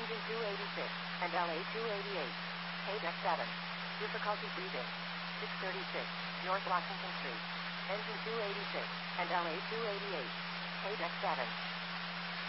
Engine 286 and LA 288. Hey Deck 7. Difficulty breathing. 636 North Washington Street. Engine 286 and LA 288. Hey Deck 7.